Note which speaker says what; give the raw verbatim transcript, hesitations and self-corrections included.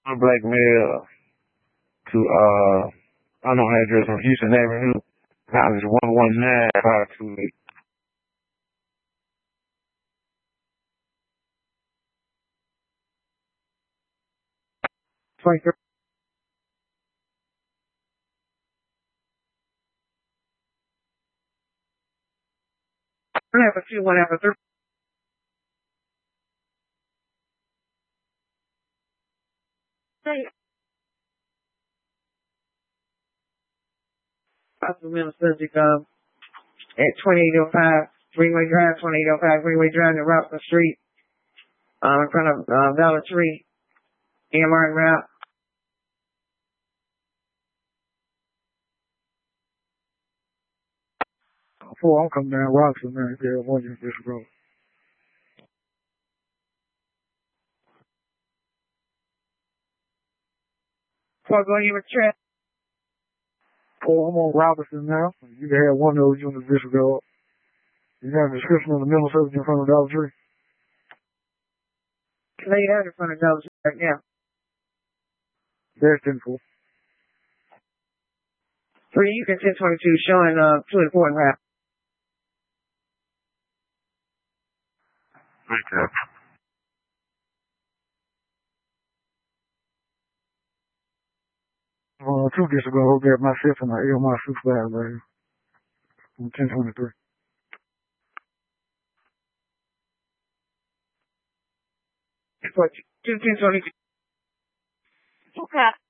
Speaker 1: a black male to uh unknown address on Houston Avenue, house one one nine five two eight. twenty-three. Whatever two, whatever three. Hey. Possible subject um at twenty-eight oh five Greenway Drive, twenty-eight oh five Greenway Drive, the Rockland Street, uh, in front of uh, Valor Tree, M R route. Before I'm coming down Rockland, man, there one in this road. Before I go in with traffic. Oh, I'm on Robinson now. You can have one of those units disregard. You got a description of the mental service in front of Dollar Tree? Lay out in front of Dollar Tree right now. There's ten four. Three, you can ten twenty-two showing uh two and four and route. Okay. Uh, two disregard, hold there, myself and my L, my supervisor right here. On ten twenty-three. Two ten twenty-two. Okay.